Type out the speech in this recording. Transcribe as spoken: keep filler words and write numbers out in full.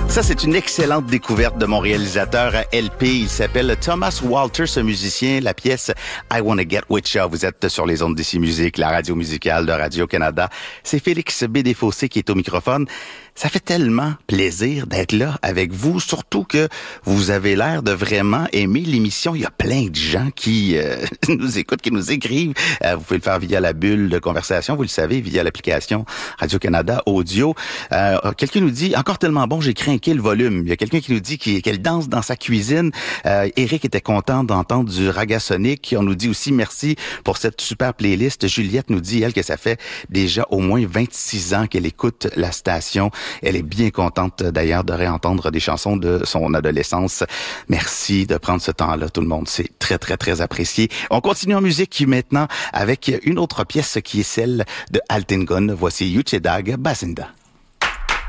Ça, c'est une excellente découverte de mon réalisateur L P. Il s'appelle Thomas Walter, ce musicien. La pièce I Wanna Get With Ya. Vous êtes sur les ondes d'Ici Musique, la radio musicale de Radio-Canada. C'est Félix Bédéfossé qui est au microphone. Ça fait tellement plaisir d'être là avec vous, surtout que vous avez l'air de vraiment aimer l'émission. Il y a plein de gens qui euh, nous écoutent, qui nous écrivent. Euh, vous pouvez le faire via la bulle de conversation, vous le savez, via l'application Radio-Canada Audio. Euh, quelqu'un nous dit, encore tellement bon, j'ai craqué le volume. Il y a quelqu'un qui nous dit qu'il, qu'elle danse dans sa cuisine. Euh, Eric était content d'entendre du Ragasonic. On nous dit aussi merci pour cette super playlist. Juliette nous dit, elle, que ça fait déjà au moins vingt-six ans qu'elle écoute la station. Elle est bien contente d'ailleurs de réentendre des chansons de son adolescence. Merci de prendre ce temps-là, tout le monde. C'est très, très, très apprécié. On continue en musique maintenant avec une autre pièce qui est celle de Altingun. Voici Yuchedag Bazinda.